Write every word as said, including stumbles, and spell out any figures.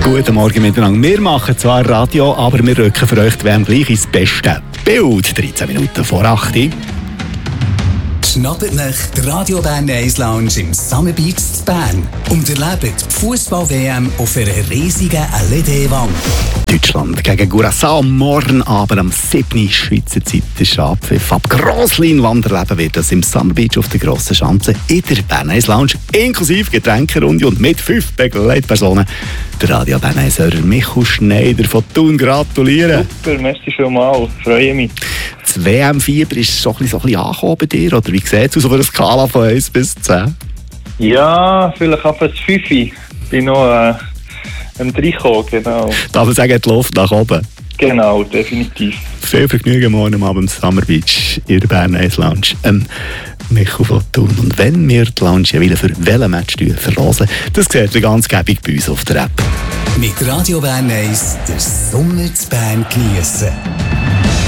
Guten Morgen miteinander. Wir machen zwar Radio, aber wir rücken für euch die W M gleich ins beste Bild. dreizehn Minuten vor acht. Schnappt euch die Radio Bern eins Lounge im Summer Beach zu Bern und erlebt die Fußball-W M auf einer riesigen L E D-Wand. Deutschland gegen Curaçao morgen Abend am siebten Schweizer Zeit. Der Abpfiff ab Grossleinwand erleben wird das im Summer Beach auf der grossen Schanze in der Bern eins Lounge, inklusive Getränkerunde und mit fünf Begleitpersonen. Der Radio Bern eins-Hörer Michael Schneider von Thun gratulieren. Super, merci schon mal, freue mich. Das W M-Fieber ist so ein bisschen, so ein bisschen angekommen bei dir, oder wie sieht es aus auf einer Skala von eins bis zehn? Ja, vielleicht ab das fünf. Ich bin noch äh, am drei gekommen, genau. Darf man sagen, die Luft nach oben? Genau, definitiv. Viel Vergnügen morgen Abend im Summer Beach in der Bern eins Lounge. Ähm, Michael von Thun. Und wenn wir die Lounge ja für welchen Match verlosen, das seht ihr ganz gäbig bei uns auf der App. Mit Radio Bern eins den Sommer zu Bern geniessen.